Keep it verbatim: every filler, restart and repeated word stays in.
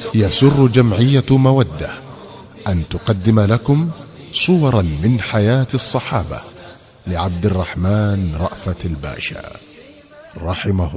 يسر جمعية مودة أن تقدم لكم صورا من حياة الصحابة لعبد الرحمن رأفت الباشا رحمه